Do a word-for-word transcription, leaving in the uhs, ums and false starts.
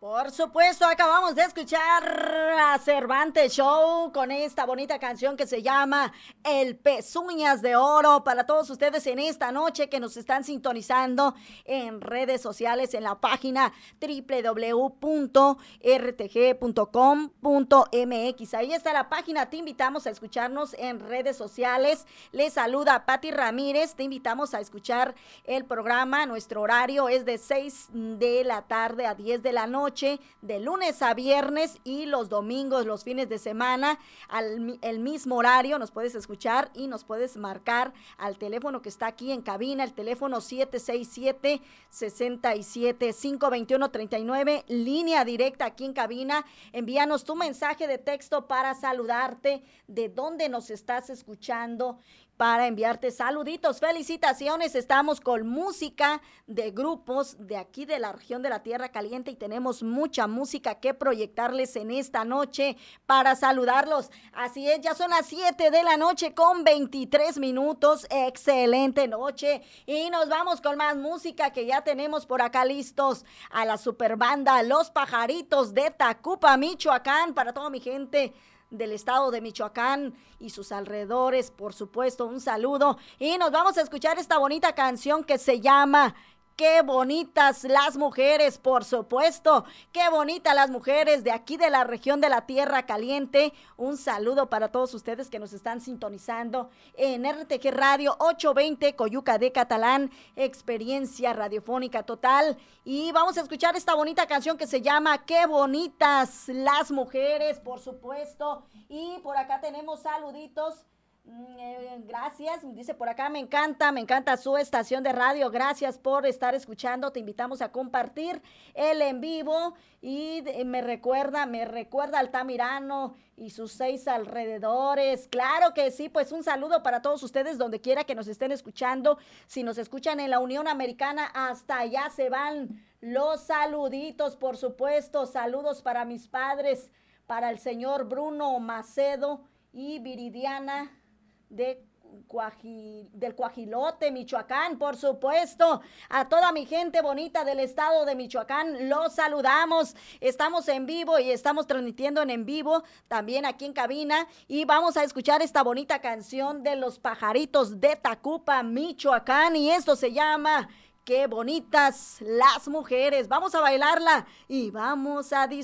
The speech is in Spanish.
Por supuesto, acabamos de escuchar a Cervantes Show con esta bonita canción que se llama El Pezuñas de Oro para todos ustedes en esta noche que nos están sintonizando en redes sociales en la página doble u doble u doble u punto r t g punto com punto m x. Ahí está la página, te invitamos a escucharnos en redes sociales. Les saluda Pati Ramírez, te invitamos a escuchar el programa. Nuestro horario es de seis de la tarde a diez de la noche. De lunes a viernes y los domingos, los fines de semana, al el mismo horario nos puedes escuchar y nos puedes marcar al teléfono que está aquí en cabina, el teléfono siete seis siete, seis siete, cinco dos uno, tres nueve, línea directa aquí en cabina. Envíanos tu mensaje de texto para saludarte, de dónde nos estás escuchando, para enviarte saluditos, felicitaciones. Estamos con música de grupos de aquí de la región de la Tierra Caliente y tenemos mucha música que proyectarles en esta noche para saludarlos. Así es, ya son las siete de la noche con veintitrés minutos, excelente noche y nos vamos con más música que ya tenemos por acá listos a la super banda Los Pajaritos de Tacupa, Michoacán, para toda mi gente del estado de Michoacán y sus alrededores, por supuesto, un saludo y nos vamos a escuchar esta bonita canción que se llama Qué bonitas las mujeres, por supuesto, qué bonitas las mujeres de aquí de la región de la Tierra Caliente. Un saludo para todos ustedes que nos están sintonizando en R T G Radio ochocientos veinte Coyuca de Catalán, experiencia radiofónica total. Y vamos a escuchar esta bonita canción que se llama Qué bonitas las mujeres, por supuesto. Y por acá tenemos saluditos. Eh, gracias, dice por acá, me encanta, me encanta su estación de radio, gracias por estar escuchando, te invitamos a compartir el en vivo y de, me recuerda, me recuerda Altamirano y sus seis alrededores, claro que sí, pues un saludo para todos ustedes donde quiera que nos estén escuchando, si nos escuchan en la Unión Americana, hasta allá se van los saluditos, por supuesto, saludos para mis padres, para el señor Bruno Macedo y Viridiana de Cuajil, del Cuajilote, Michoacán, por supuesto, a toda mi gente bonita del estado de Michoacán, los saludamos, estamos en vivo y estamos transmitiendo en en vivo, también aquí en cabina, y vamos a escuchar esta bonita canción de Los Pajaritos de Tacupa, Michoacán, y esto se llama Qué bonitas las mujeres. Vamos a bailarla y vamos a disfrutar.